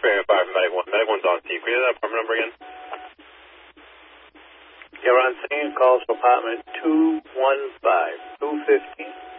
305 Med 1's on scene. Can you have that apartment number again? You're on scene. Calls for apartment 215, 215.